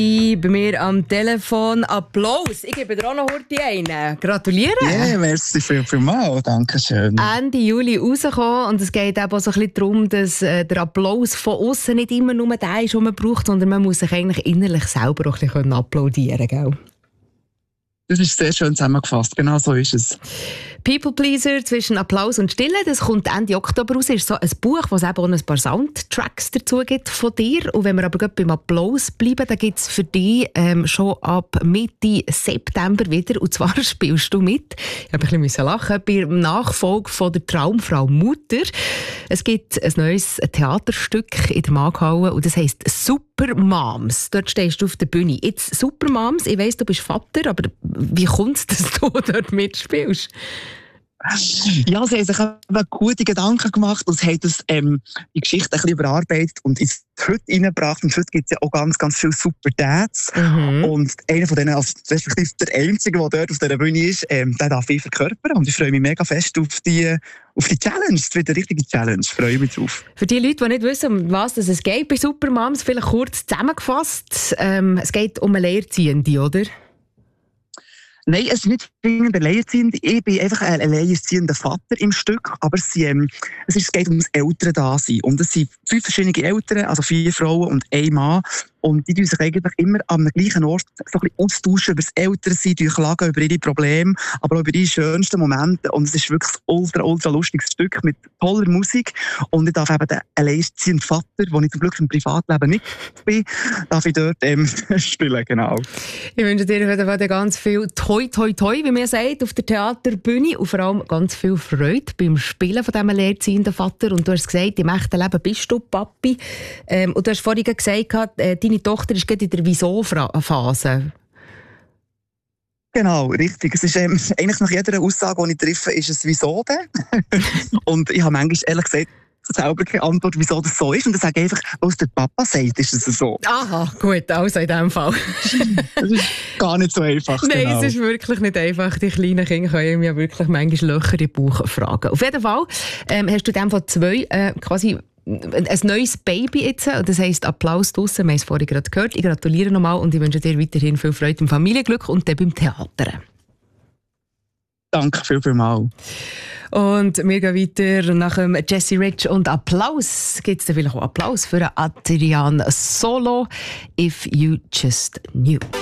bei mir am Telefon. Applaus! Ich gebe dir auch noch heute einen. Gratuliere! Ja, merci vielmals. Danke schön. Ende Juli rausgekommen und es geht eben auch so ein bisschen darum, dass der Applaus von außen nicht immer nur der ist, den man braucht, sondern man muss sich eigentlich innerlich selber auch ein bisschen applaudieren, gell? Das ist sehr schön zusammengefasst. Genau so ist es. People Pleaser zwischen Applaus und Stille, das kommt Ende Oktober raus. Das ist so ein Buch, wo es eben auch ein paar Soundtracks dazu gibt von dir. Und wenn wir aber gerade beim Applaus bleiben, dann gibt es für dich schon ab Mitte September wieder. Und zwar spielst du mit, ich habe ein bisschen lachen, bei der Nachfolge von der Traumfrau Mutter. Es gibt ein neues Theaterstück in der Maghalle und das heisst Super Moms. Dort stehst du auf der Bühne. Jetzt Super Moms, ich weiss, du bist Vater, aber wie kommt es, dass du dort mitspielst? Ja, sie haben sich eben gute Gedanken gemacht und sie haben das, die Geschichte ein bisschen überarbeitet und ins heute reingebracht. Und heute gibt es ja auch ganz, ganz viele Super Dads. Und einer von denen, also respektive der Einzige, der dort auf dieser Bühne ist, der darf ich verkörpern. Und ich freue mich mega fest auf die Challenge. Es wird eine richtige Challenge. Ich freue mich drauf. Für die Leute, die nicht wissen, um was es geht bei Super Moms, vielleicht kurz zusammengefasst. Es geht um eine Alleinerziehende, oder? Nein, es ist nicht zwingend alleinerziehend. Ich bin einfach ein alleinerziehender Vater im Stück. Aber es geht um das Elterndasein. Und es sind 5 verschiedene Eltern, also 4 Frauen und 1 Mann. Und die sich eigentlich immer am gleichen Ort so ein bisschen austauschen über das Elternsein, klagen über ihre Probleme, aber auch über ihre schönsten Momente. Und es ist wirklich ein ultra, ultra lustiges Stück mit toller Musik. Und ich darf eben den alleinerziehenden Vater, den ich zum Glück im Privatleben nicht bin, darf ich dort spielen, genau. Ich wünsche dir heute ganz viel Toi, Toi, Toi, wie man sagt, auf der Theaterbühne und vor allem ganz viel Freude beim Spielen von diesem alleinerziehenden Vater. Und du hast gesagt, im echten Leben bist du Papi. Und du hast vorhin gesagt, deine Tochter ist gerade in der Wieso-Phase. Genau, richtig. Es ist eigentlich nach jeder Aussage, die ich treffe, ist es «Wieso denn?» Und ich habe manchmal, ehrlich gesagt, selber keine Antwort, wieso das so ist. Und dann sage ich einfach, was der Papa sagt, ist es so. Aha, gut, also in diesem Fall. Das ist gar nicht so einfach. Nein, genau. Es ist wirklich nicht einfach. Die kleinen Kinder können ja wirklich manchmal Löcher in den Bauch fragen. Auf jeden Fall hast du in diesem Fall 2 quasi ein neues Baby jetzt, das heisst Applaus draussen, wir haben es vorhin gerade gehört. Ich gratuliere nochmal und ich wünsche dir weiterhin viel Freude im Familienglück und dann beim Theater. Danke vielmals. Und wir gehen weiter nach dem Jessie Rich und Applaus. Gibt es dann vielleicht auch Applaus für Adrian Solo, «If You Just Knew».